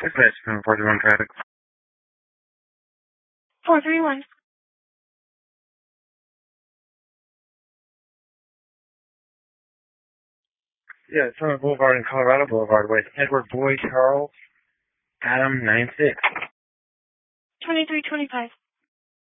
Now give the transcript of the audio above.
Dispatch from 431 traffic. 431. Yeah, Summit Boulevard and Colorado Boulevard with Edward Boyd Charles Adam 96. 2325.